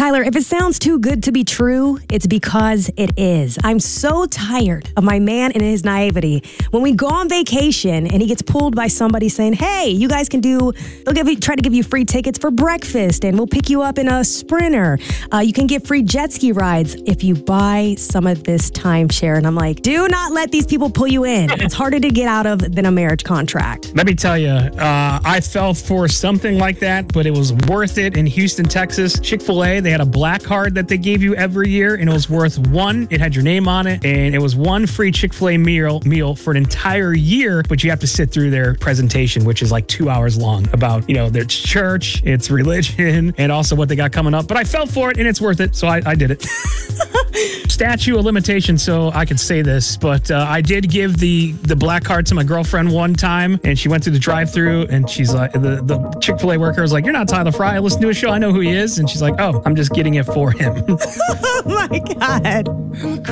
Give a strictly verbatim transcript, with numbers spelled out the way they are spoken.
Tyler, if it sounds too good to be true, it's because it is. I'm so tired of my man and his naivety. When we go on vacation and he gets pulled by somebody saying, hey, you guys can do, they'll give you, try to give you free tickets for breakfast and we'll pick you up in a Sprinter. Uh, you can get free jet ski rides if you buy some of this timeshare. And I'm like, do not let these people pull you in. It's harder to get out of than a marriage contract. Let me tell you, uh, I fell for something like that, but it was worth it in Houston, Texas. Chick-fil-A, they had a black card that they gave you every year, and it was worth one. It had your name on it, and it was one free Chick-fil-A meal meal for an entire year, but you have to sit through their presentation, which is like two hours long, about, you know, their church, its religion, and also what they got coming up. But I fell for it, and it's worth it, so I, I did it. Statute of limitation, so I could say this, but uh, I did give the, the black card to my girlfriend one time, and she went through the drive-thru, and she's like, the, the Chick-fil-A worker was like, you're not Tyler Fry, I listen to a show, I know who he is, and she's like, oh, I'm just getting it for him. Oh my God.